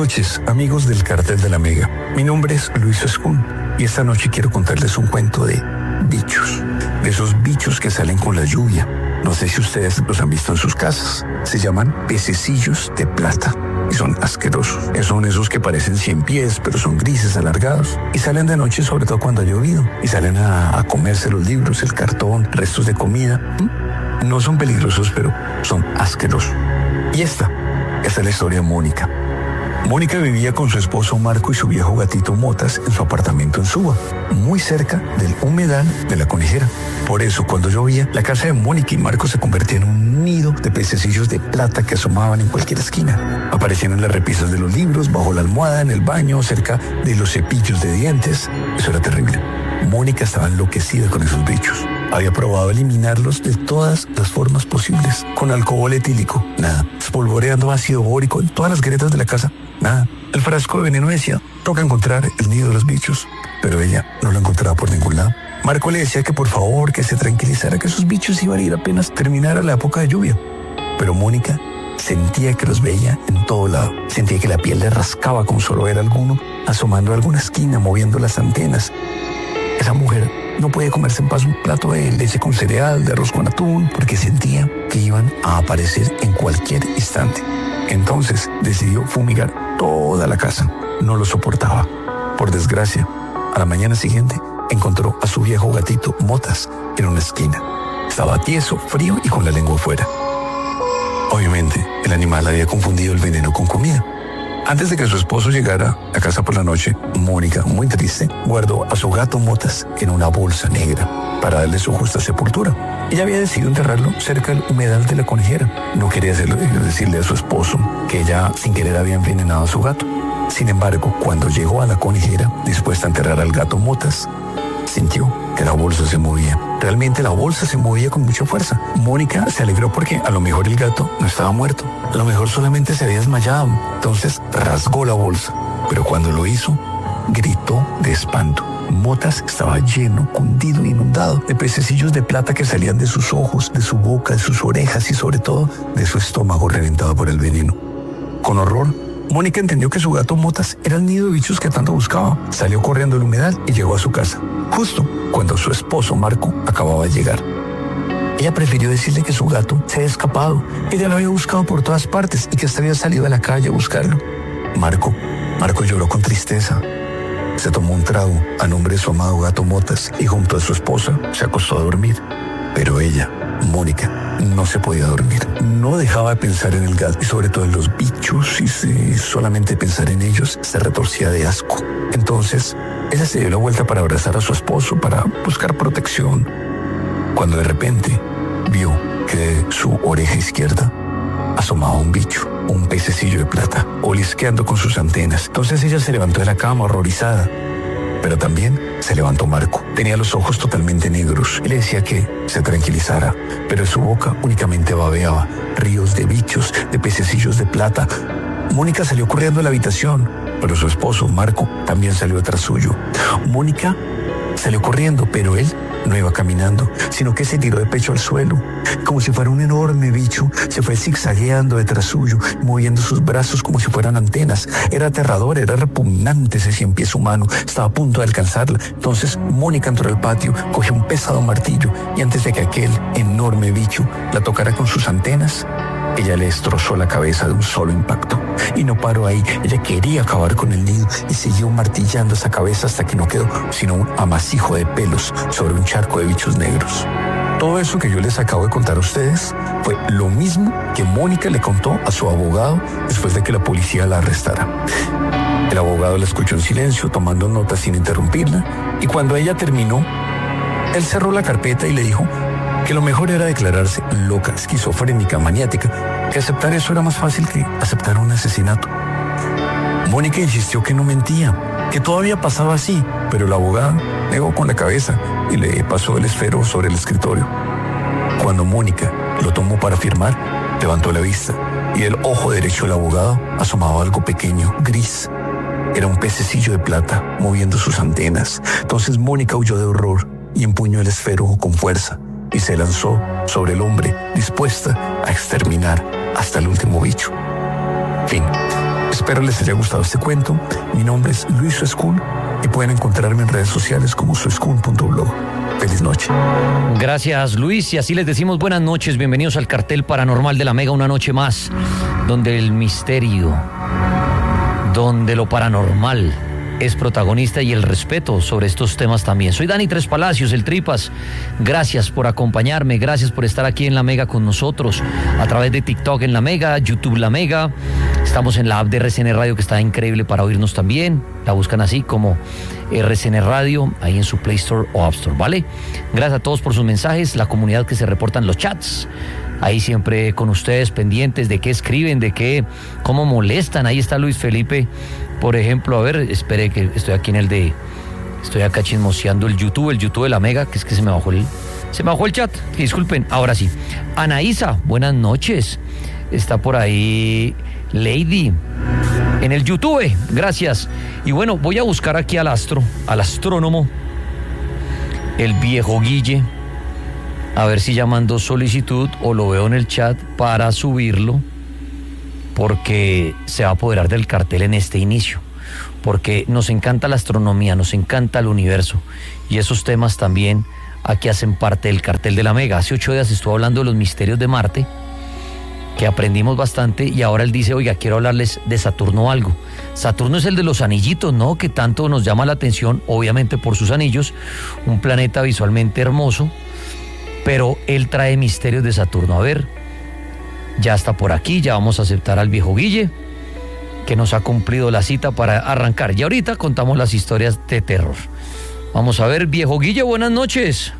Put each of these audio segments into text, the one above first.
noches, amigos del Cartel de la Mega. Mi nombre es Luis Escún y esta noche quiero contarles un cuento de bichos. De esos bichos que salen con la lluvia. No sé si ustedes los han visto en sus casas. Se llaman pececillos de plata y son asquerosos. Son esos que parecen 100 pies, pero son grises, alargados. Y salen de noche, sobre todo cuando ha llovido. Y salen a comerse los libros, el cartón, restos de comida. No son peligrosos, pero son asquerosos. Y esta es la historia de Mónica. Mónica vivía con su esposo Marco y su viejo gatito Motas en su apartamento en Suba, muy cerca del humedal de la Conejera. Por eso, cuando llovía, la casa de Mónica y Marco se convertía en un nido de pececillos de plata que asomaban en cualquier esquina. Aparecían en las repisas de los libros, bajo la almohada, en el baño, cerca de los cepillos de dientes. Eso era terrible. Mónica estaba enloquecida con esos bichos. Había probado eliminarlos de todas las formas posibles. Con alcohol etílico, nada. Espolvoreando ácido bórico en todas las grietas de la casa, nada. El frasco de veneno decía, toca encontrar el nido de los bichos. Pero ella no lo encontraba por ningún lado. Marco le decía que por favor, que se tranquilizara, que esos bichos iban a ir apenas terminara la época de lluvia. Pero Mónica sentía que los veía en todo lado. Sentía que la piel le rascaba como solo era alguno, asomando a alguna esquina, moviendo las antenas. Esa mujer no podía comerse en paz un plato de leche con cereal, de arroz con atún, porque sentía que iban a aparecer en cualquier instante. Entonces decidió fumigar toda la casa. No lo soportaba. Por desgracia, a la mañana siguiente encontró a su viejo gatito Motas en una esquina. Estaba tieso, frío y con la lengua fuera. Obviamente, el animal había confundido el veneno con comida. Antes de que su esposo llegara a casa por la noche, Mónica, muy triste, guardó a su gato Motas en una bolsa negra para darle su justa sepultura. Ella había decidido enterrarlo cerca del humedal de la Conejera. No quería decirle a su esposo que ella sin querer había envenenado a su gato. Sin embargo, cuando llegó a la Conejera, dispuesta a enterrar al gato Motas, sintió que la bolsa se movía. Realmente la bolsa se movía con mucha fuerza. Mónica se alegró porque a lo mejor el gato no estaba muerto. A lo mejor solamente se había desmayado. Entonces rasgó la bolsa. Pero cuando lo hizo, gritó de espanto. Motas estaba lleno, cundido, inundado de pececillos de plata que salían de sus ojos, de su boca, de sus orejas y sobre todo de su estómago reventado por el veneno. Con horror, Mónica entendió que su gato Motas era el nido de bichos que tanto buscaba. Salió corriendo al humedal y llegó a su casa, justo cuando su esposo Marco acababa de llegar. Ella prefirió decirle que su gato se había escapado. Ella lo había buscado por todas partes y que hasta había salido a la calle a buscarlo. Marco lloró con tristeza. Se tomó un trago a nombre de su amado gato Motas y junto a su esposa se acostó a dormir. Pero ella, Mónica, no se podía dormir. No dejaba de pensar en el gato y sobre todo en los bichos y solamente pensar en ellos se retorcía de asco. Entonces, ella se dio la vuelta para abrazar a su esposo, para buscar protección, cuando de repente vio que de su oreja izquierda asomaba un bicho, un pececillo de plata, olisqueando con sus antenas. Entonces ella se levantó de la cama horrorizada. Pero también se levantó Marco. Tenía los ojos totalmente negros y le decía que se tranquilizara, pero en su boca únicamente babeaba ríos de bichos, de pececillos de plata. Mónica salió corriendo a la habitación, pero su esposo, Marco, también salió detrás suyo. Mónica salió corriendo, pero él no iba caminando, sino que se tiró de pecho al suelo. Como si fuera un enorme bicho, se fue zigzagueando detrás suyo, moviendo sus brazos como si fueran antenas. Era aterrador, era repugnante ese 100 pies humano. Estaba a punto de alcanzarla. Entonces Mónica entró al patio, cogió un pesado martillo y antes de que aquel enorme bicho la tocara con sus antenas, ella le destrozó la cabeza de un solo impacto. Y no paró ahí, ella quería acabar con el nido y siguió martillando esa cabeza hasta que no quedó sino un amasijo de pelos sobre un charco de bichos negros. Todo eso que yo les acabo de contar a ustedes fue lo mismo que Mónica le contó a su abogado después de que la policía la arrestara. El abogado la escuchó en silencio, tomando notas sin interrumpirla, y cuando ella terminó, él cerró la carpeta y le dijo que lo mejor era declararse loca, esquizofrénica, maniática, que aceptar eso era más fácil que aceptar un asesinato. Mónica insistió que no mentía, que todavía pasaba así, pero el abogado negó con la cabeza y le pasó el esfero sobre el escritorio. Cuando Mónica lo tomó para firmar, levantó la vista y del ojo derecho del abogado asomaba algo pequeño, gris. Era un pececillo de plata moviendo sus antenas. Entonces Mónica huyó de horror y empuñó el esfero con fuerza y se lanzó sobre el hombre, dispuesta a exterminar hasta el último bicho. Fin. Espero les haya gustado este cuento. Mi nombre es Luis Suescún y pueden encontrarme en redes sociales como suescún.blog. Feliz noche. Gracias, Luis, y así les decimos buenas noches, bienvenidos al Cartel Paranormal de la Mega, una noche más, donde el misterio, donde lo paranormal es protagonista y el respeto sobre estos temas también. Soy Dani Tres Palacios, el Tripas. Gracias por acompañarme, gracias por estar aquí en La Mega con nosotros, a través de TikTok en La Mega, YouTube La Mega. Estamos en la app de RCN Radio, que está increíble para oírnos también. La buscan así como RCN Radio, ahí en su Play Store o App Store, ¿vale? Gracias a todos por sus mensajes, la comunidad que se reporta en los chats. Ahí siempre con ustedes pendientes de qué escriben, de qué, cómo molestan. Ahí está Luis Felipe, por ejemplo. A ver, espere que estoy aquí estoy acá chismoseando el YouTube de La Mega, que es que se me bajó el chat. Disculpen, ahora sí. Anaísa, buenas noches. Está por ahí Lady en el YouTube, gracias. Y bueno, voy a buscar aquí al astrónomo, el viejo Guille, a ver si ya mandó solicitud o lo veo en el chat para subirlo, porque se va a apoderar del cartel en este inicio, porque nos encanta la astronomía, nos encanta el universo, y esos temas también aquí hacen parte del cartel de La Mega. Hace 8 días estuve hablando de los misterios de Marte, que aprendimos bastante, y ahora él dice, oiga, quiero hablarles de Saturno algo. Saturno es el de los anillitos, ¿no? Que tanto nos llama la atención, obviamente por sus anillos, un planeta visualmente hermoso, pero él trae misterios de Saturno. A ver, ya está por aquí, ya vamos a aceptar al viejo Guille, que nos ha cumplido la cita para arrancar. Y ahorita contamos las historias de terror. Vamos a ver, viejo Guille, buenas noches.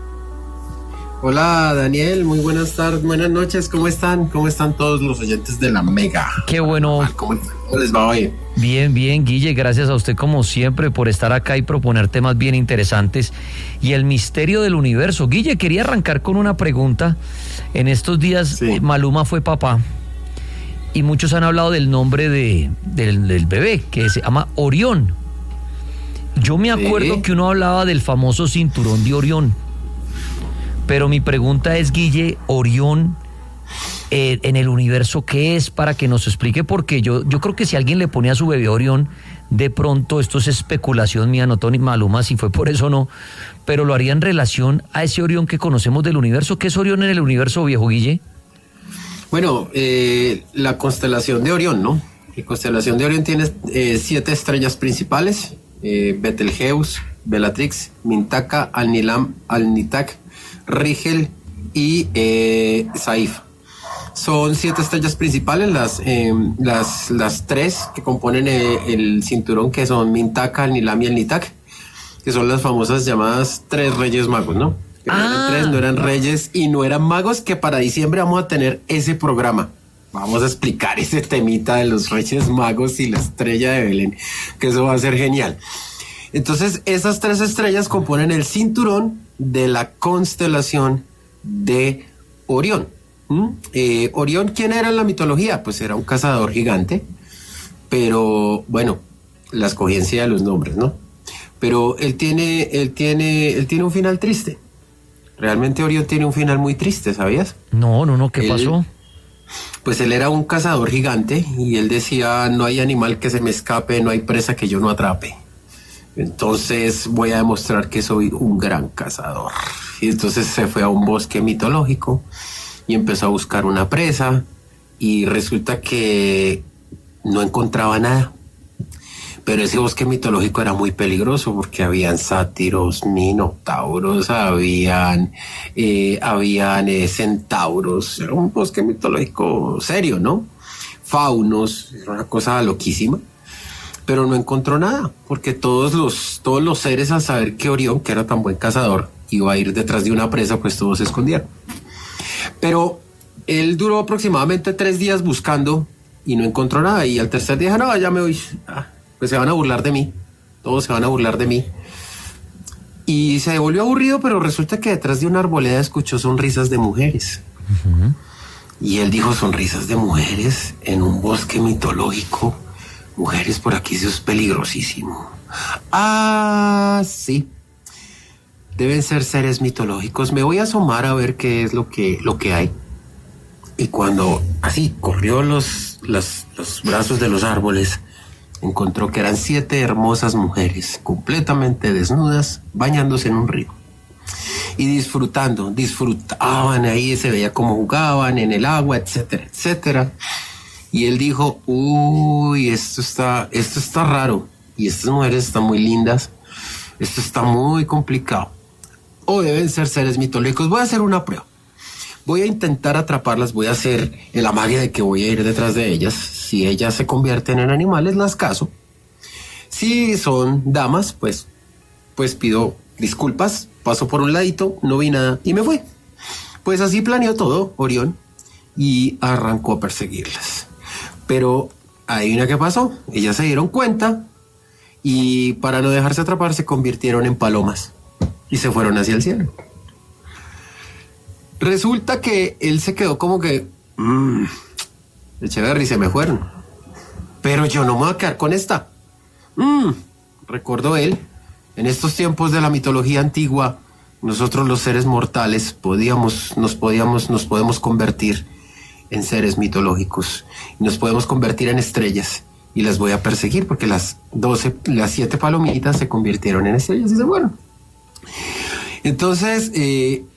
Hola Daniel, muy buenas tardes, buenas noches, ¿cómo están? ¿Cómo están todos los oyentes de La Mega? Qué bueno. ¿Cómo les va hoy? Bien, Guille, gracias a usted como siempre por estar acá y proponer temas bien interesantes. Y el misterio del universo. Guille, quería arrancar con una pregunta. En estos días Maluma fue papá y muchos han hablado del nombre del bebé, que se llama Orión. Yo me acuerdo que uno hablaba del famoso cinturón de Orión. Pero mi pregunta es, Guille, Orión en el universo, ¿qué es? Para que nos explique, porque yo creo que si alguien le pone a su bebé Orión, de pronto, esto es especulación mía, no Tony Maluma, si fue por eso o no, pero lo haría en relación a ese Orión que conocemos del universo. ¿Qué es Orión en el universo, viejo Guille? Bueno, la constelación de Orión, ¿no? La constelación de Orión tiene 7 estrellas principales, Betelgeuse, Bellatrix, Mintaka, Alnilam, Alnitak, Rigel y Saif. Son 7 estrellas principales, las 3 que componen el cinturón, que son Mintaka, Alnilam y Alnitak, que son las famosas llamadas 3 reyes magos, ¿no? Que no eran 3, no eran reyes y no eran magos, que para diciembre vamos a tener ese programa. Vamos a explicar ese temita de los reyes magos y la estrella de Belén, que eso va a ser genial. Entonces, esas 3 estrellas componen el cinturón de la constelación de Orión. Orión, ¿quién era en la mitología? Pues era un cazador gigante, pero bueno, la escogencia de los nombres, ¿no? Pero él tiene un final triste. Realmente Orión tiene un final muy triste, ¿sabías? No, ¿qué pasó? Pues él era un cazador gigante y él decía, no hay animal que se me escape, no hay presa que yo no atrape. Entonces voy a demostrar que soy un gran cazador. Y entonces se fue a un bosque mitológico y empezó a buscar una presa, y resulta que no encontraba nada. Pero ese bosque mitológico era muy peligroso porque habían sátiros, minotauros, habían centauros. Era un bosque mitológico serio, ¿no? Faunos, era una cosa loquísima. Pero no encontró nada, porque todos los seres, al saber que Orión, que era tan buen cazador, iba a ir detrás de una presa, pues todos se escondieron. Pero él duró aproximadamente 3 días buscando y no encontró nada, y al tercer día dijo, no, ya me voy, pues se van a burlar de mí, todos se van a burlar de mí. Y se volvió aburrido, pero resulta que detrás de una arboleda escuchó sonrisas de mujeres. Uh-huh. Y él dijo, sonrisas de mujeres en un bosque mitológico. Mujeres por aquí, eso es peligrosísimo. Sí. Deben ser seres mitológicos. Me voy a asomar a ver qué es lo que hay. Y cuando así corrió los los brazos de los árboles, encontró que eran 7 hermosas mujeres, completamente desnudas, bañándose en un río. Y disfrutaban ahí, se veía cómo jugaban en el agua, etcétera, etcétera. Y él dijo, uy, esto está raro, y estas mujeres están muy lindas, esto está muy complicado. O deben ser seres mitológicos. Voy a hacer una prueba. Voy a intentar atraparlas, voy a hacer la magia de que voy a ir detrás de ellas. Si ellas se convierten en animales, las caso. Si son damas, pues pido disculpas, paso por un ladito, no vi nada y me fui. Pues así planeó todo Orión y arrancó a perseguirlas. Pero adivina qué pasó. Ellas se dieron cuenta y para no dejarse atrapar se convirtieron en palomas y se fueron hacia el cielo. Resulta que él se quedó como que Echeverry, se me fueron, pero yo no me voy a quedar con esta. Recordó él, en estos tiempos de la mitología antigua, nosotros los seres mortales nos podemos convertir en seres mitológicos, nos podemos convertir en estrellas y las voy a perseguir porque las 7 palomitas se convirtieron en estrellas y se fueron. Entonces